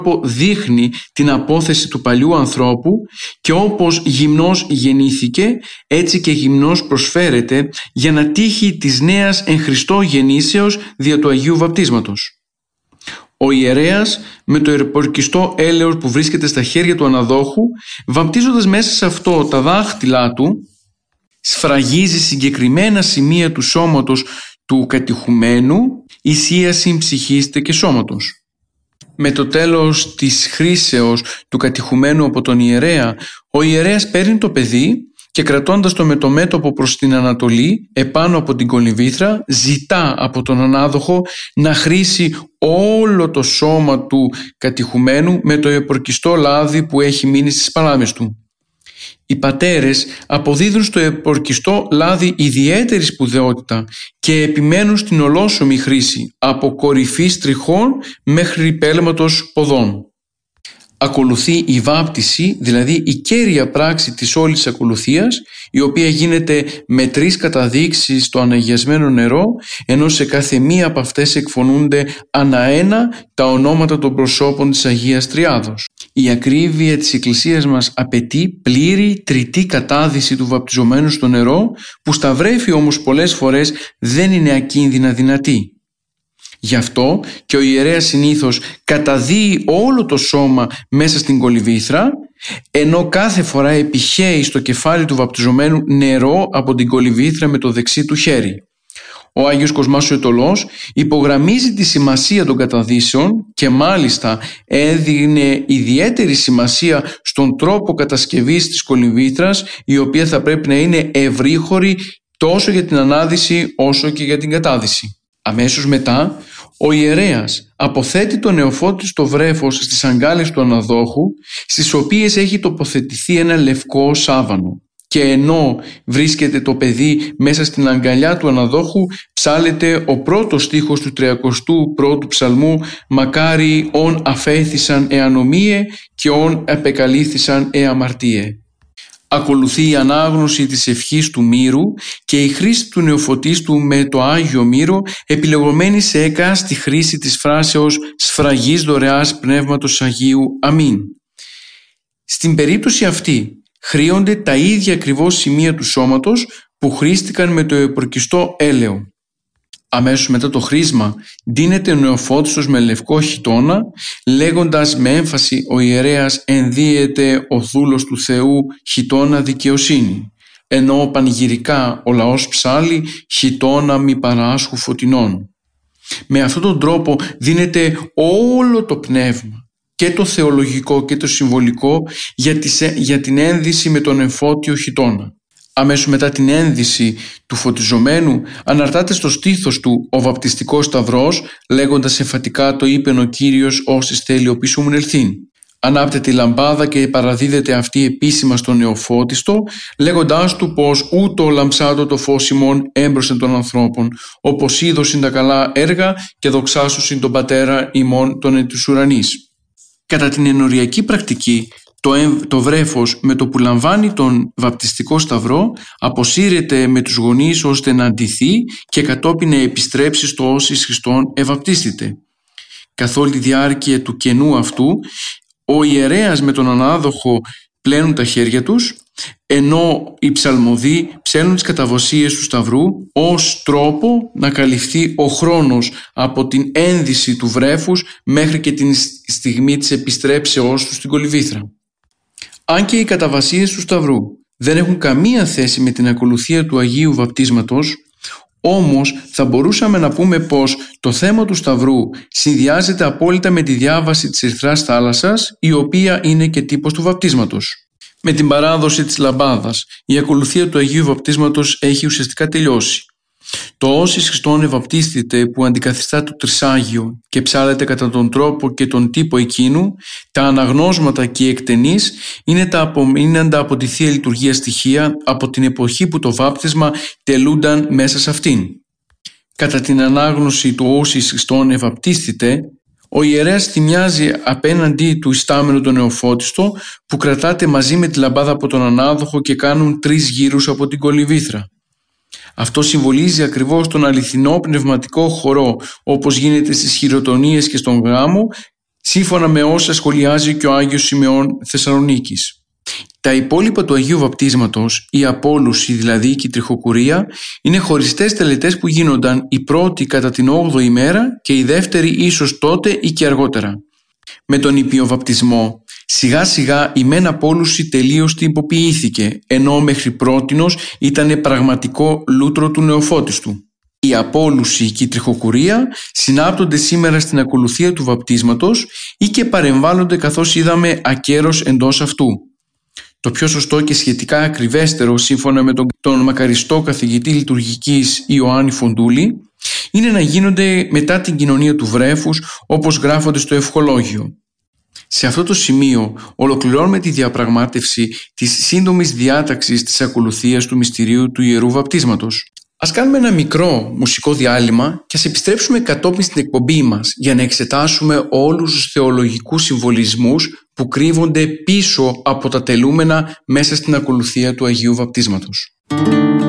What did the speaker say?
δείχνει την απόθεση του παλιού ανθρώπου και όπως γυμνός γεννήθηκε, έτσι και γυμνός προσφέρεται για να τύχει της νέας εν Χριστώ γεννήσεως δια του Αγίου Βαπτίσματος. Ο ιερέας με το ιεροπορκιστό έλεος που βρίσκεται στα χέρια του αναδόχου, βαπτίζοντας μέσα σε αυτό τα δάχτυλά του, σφραγίζει συγκεκριμένα σημεία του σώματος του κατηχουμένου, ισίαση ψυχής και σώματος. Με το τέλος της χρήσεως του κατηχουμένου από τον ιερέα, ο ιερέας παίρνει το παιδί και κρατώντας το με το μέτωπο προς την Ανατολή, επάνω από την κολυμβήθρα, ζητά από τον ανάδοχο να χρήσει όλο το σώμα του κατηχουμένου με το επορκιστό λάδι που έχει μείνει στις παλάμες του. Οι πατέρες αποδίδουν στο επορκιστό λάδι ιδιαίτερη σπουδαιότητα και επιμένουν στην ολόσωμη χρήση, από κορυφής τριχών μέχρι πέλματος ποδών. Ακολουθεί η βάπτιση, δηλαδή η κέρια πράξη της όλης ακολουθίας, η οποία γίνεται με 3 καταδείξεις στο αναγιασμένο νερό, ενώ σε κάθε μία από αυτές εκφωνούνται αναένα τα ονόματα των προσώπων της Αγίας Τριάδος. Η ακρίβεια της Εκκλησίας μας απαιτεί πλήρη τριτή κατάδυση του βαπτιζομένου στο νερό, που στα βρέφη όμως πολλές φορές δεν είναι ακίνδυνα δυνατή. Γι' αυτό και ο ιερέας συνήθως καταδύει όλο το σώμα μέσα στην κολυμβήθρα, ενώ κάθε φορά επιχέει στο κεφάλι του βαπτιζομένου νερό από την κολυμβήθρα με το δεξί του χέρι. Ο Άγιος Κοσμάς ο Αιτωλός υπογραμμίζει τη σημασία των καταδύσεων και μάλιστα έδινε ιδιαίτερη σημασία στον τρόπο κατασκευής της κολυμβήθρας, η οποία θα πρέπει να είναι ευρύχωρη τόσο για την ανάδυση όσο και για την κατάδυση. Αμέσως μετά, ο ιερέας αποθέτει το νεοφώτη στο βρέφος στις αγκάλες του αναδόχου, στις οποίες έχει τοποθετηθεί ένα λευκό σάβανο, και ενώ βρίσκεται το παιδί μέσα στην αγκαλιά του αναδόχου, ψάλεται ο πρώτος στίχος του 31ου ψαλμού «Μακάρι ον αφέθησαν εανομίε και ον επεκαλήθησαν εαμαρτίε». Ακολουθεί η ανάγνωση της ευχής του μύρου και η χρήση του νεοφωτίστου με το Άγιο Μύρο, επιλεγωμένη σε εκάστη χρήση της φράσεως «Σφραγής δωρεάς Πνεύματος Αγίου. Αμήν». Στην περίπτωση αυτή χρείονται τα ίδια ακριβώς σημεία του σώματος που χρήστηκαν με το επορκιστό έλαιο. Αμέσως μετά το χρήσμα ντύνεται ο νεοφώτιστος με λευκό χιτώνα, λέγοντας με έμφαση ο ιερέας «ενδύεται ο δούλος του Θεού χιτώνα δικαιοσύνη», ενώ πανηγυρικά ο λαός ψάλλει «χιτώνα μη παράσχου φωτεινών». Με αυτόν τον τρόπο δίνεται όλο το πνεύμα, και το θεολογικό και το συμβολικό, για την ένδυση με τον εμφώτιο χιτώνα. Αμέσως μετά την ένδυση του φωτιζομένου αναρτάται στο στήθος του ο βαπτιστικός σταυρός, λέγοντας εμφατικά «το είπεν ο Κύριος όσης θέλει ο πίσω μου ελθύν». Ανάπτεται η λαμπάδα και παραδίδεται αυτή επίσημα στον νεοφώτιστο, λέγοντάς του πως «ούτω λαμψάτο το φως ημών έμπροσθεν των ανθρώπων, όπως είδωσιν τα καλά έργα και δοξάσουσιν τον Πατέρα ημών των εν της ουρανής». Κατά την ενοριακή πρακτική, το βρέφος με το που λαμβάνει τον βαπτιστικό σταυρό αποσύρεται με τους γονείς ώστε να ντυθεί και κατόπιν να επιστρέψει στο όσις Χριστόν ευαπτίστηται. Καθ' όλη τη διάρκεια του κενού αυτού, ο ιερέας με τον ανάδοχο πλένουν τα χέρια τους, ενώ οι ψαλμοδοί ψέλνουν τις καταβοσίες του σταυρού ως τρόπο να καλυφθεί ο χρόνος από την ένδυση του βρέφους μέχρι και την στιγμή της επιστρέψεώς του στην κολυμβήθρα. Αν και οι καταβασίες του σταυρού δεν έχουν καμία θέση με την ακολουθία του Αγίου Βαπτίσματος, όμως θα μπορούσαμε να πούμε πως το θέμα του σταυρού συνδυάζεται απόλυτα με τη διάβαση της Ερυθράς Θάλασσας, η οποία είναι και τύπος του βαπτίσματος. Με την παράδοση της λαμπάδας, η ακολουθία του Αγίου Βαπτίσματος έχει ουσιαστικά τελειώσει. Το όσις Χριστόν ευαπτίστηται, που αντικαθιστά το Τρισάγιο και ψάλεται κατά τον τρόπο και τον τύπο εκείνου, τα αναγνώσματα και οι εκτενείς είναι τα απομείναντα από τη Θεία Λειτουργία στοιχεία από την εποχή που το βάπτισμα τελούνταν μέσα σε αυτήν. Κατά την ανάγνωση του όσις Χριστόν ευαπτίστηται, ο ιερέας θυμιάζει απέναντι του ιστάμενου τον νεοφώτιστο, που κρατάται μαζί με τη λαμπάδα από τον ανάδοχο και κάνουν 3 γύρους από την κολυμβήθρα. Αυτό συμβολίζει ακριβώς τον αληθινό πνευματικό χορό, όπως γίνεται στις χειροτονίες και στον γάμο, σύμφωνα με όσα σχολιάζει και ο Άγιος Σημεών Θεσσαλονίκης. Τα υπόλοιπα του Αγίου Βαπτίσματος, η απόλουση δηλαδή και η τριχοκουρία, είναι χωριστές τελετές που γίνονταν η πρώτη κατά την 8η μέρα και η δεύτερη ίσως τότε ή και αργότερα. Με τον υπιοβαπτισμό σιγά σιγά η μεν απόλουση τελείως τυποποιήθηκε, ενώ μέχρι πρότινος ήταν πραγματικό λούτρο του νεοφώτιστου. Η απόλουση και η τριχοκουρία συνάπτονται σήμερα στην ακολουθία του βαπτίσματος ή και παρεμβάλλονται, καθώς είδαμε, ακέρος εντός αυτού. Το πιο σωστό και σχετικά ακριβέστερο, σύμφωνα με τον μακαριστό καθηγητή λειτουργικής Ιωάννη Φοντούλη, είναι να γίνονται μετά την κοινωνία του βρέφους, όπως γράφονται στο ευχολόγιο. Σε αυτό το σημείο ολοκληρώνουμε τη διαπραγμάτευση της σύντομης διάταξης της ακολουθίας του μυστηρίου του Ιερού Βαπτίσματος. Ας κάνουμε ένα μικρό μουσικό διάλειμμα και ας επιστρέψουμε κατόπιν στην εκπομπή μας για να εξετάσουμε όλους τους θεολογικούς συμβολισμούς που κρύβονται πίσω από τα τελούμενα μέσα στην ακολουθία του Αγίου Βαπτίσματος.